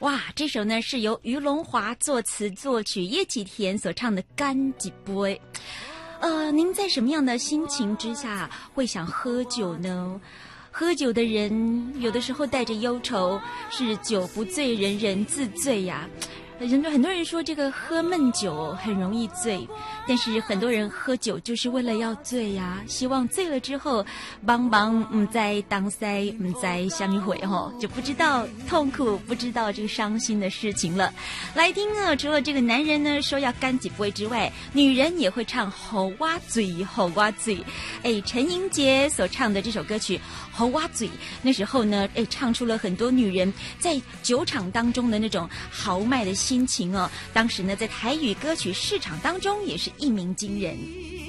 哇，这首呢是由于龙华作词作曲，叶启田所唱的《干一杯》。您在什么样的心情之下会想喝酒呢？喝酒的人有的时候带着忧愁，是酒不醉人人自醉呀。很多人说这个喝闷酒很容易醉，但是很多人喝酒就是为了要醉呀，希望醉了之后不再当塞不再相一回就不知道痛苦，不知道这个伤心的事情了。来听啊，除了这个男人呢说要干几杯之外，女人也会唱好蛙嘴好蛙嘴。陈英杰所唱的这首歌曲好蛙嘴，那时候呢唱出了很多女人在酒场当中的那种豪迈的心情哦。当时呢在台语歌曲市场当中也是一鸣惊人。